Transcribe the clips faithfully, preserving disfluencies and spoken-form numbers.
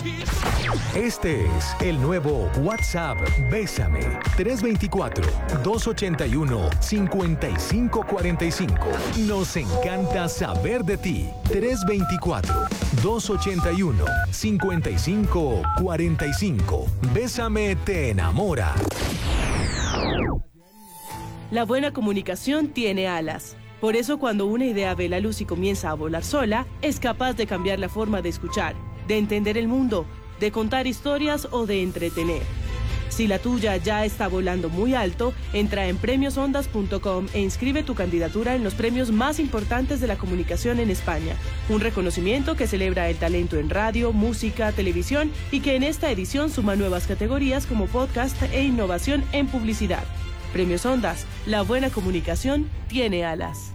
Este es el nuevo WhatsApp Bésame. tres dos cuatro, dos ocho uno, cinco cinco cuatro cinco. Nos encanta saber de ti. tres dos cuatro, dos ocho uno, cinco cinco cuatro cinco. Bésame te enamora. La buena comunicación tiene alas. Por eso, cuando una idea ve la luz y comienza a volar sola, es capaz de cambiar la forma de escuchar, de entender el mundo, de contar historias o de entretener. Si la tuya ya está volando muy alto, entra en premios ondas punto com e inscribe tu candidatura en los premios más importantes de la comunicación en España. Un reconocimiento que celebra el talento en radio, música, televisión y que en esta edición suma nuevas categorías como podcast e innovación en publicidad. Premios Ondas, la buena comunicación tiene alas.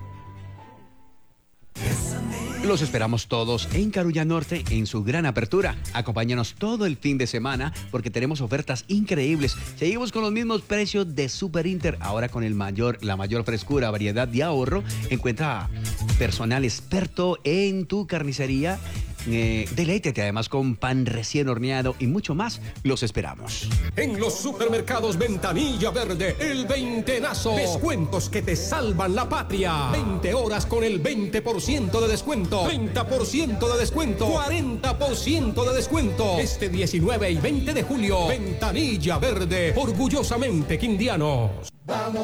Los esperamos todos en Carulla Norte en su gran apertura. Acompáñanos todo el fin de semana porque tenemos ofertas increíbles. Seguimos con los mismos precios de Super Inter, ahora con el mayor, la mayor frescura, variedad y ahorro. Encuentra personal experto en tu carnicería. Eh, deleítete además con pan recién horneado y mucho más. Los esperamos. En los supermercados Ventanilla Verde, el veintenazo. Descuentos que te salvan la patria. veinte horas con el veinte por ciento de descuento. treinta por ciento de descuento. cuarenta por ciento de descuento. Este diecinueve y veinte de julio. Ventanilla Verde, orgullosamente quindianos. Vamos